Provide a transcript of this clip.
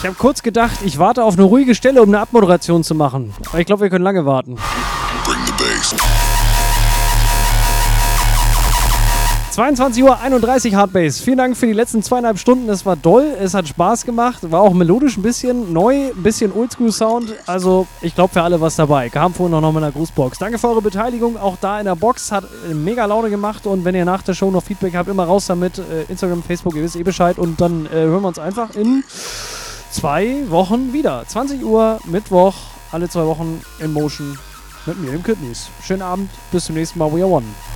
Ich habe kurz gedacht, ich warte auf eine ruhige Stelle, um eine Abmoderation zu machen. Aber ich glaube, wir können lange warten. Bring the bass. 22:31 Uhr Hardbase. Vielen Dank für die letzten 2,5 Stunden. Es war doll, es hat Spaß gemacht. War auch melodisch ein bisschen neu, ein bisschen Oldschool-Sound. Also ich glaube für alle was dabei. Kam vorhin noch mit einer Grußbox. Danke für eure Beteiligung. Auch da in der Box hat mega Laune gemacht. Und wenn ihr nach der Show noch Feedback habt, immer raus damit. Instagram, Facebook, ihr wisst Bescheid. Und dann hören wir uns einfach in 2 Wochen wieder. 20 Uhr, Mittwoch, alle 2 Wochen in Motion mit mir, dem Kidneys. Schönen Abend, bis zum nächsten Mal. We are one.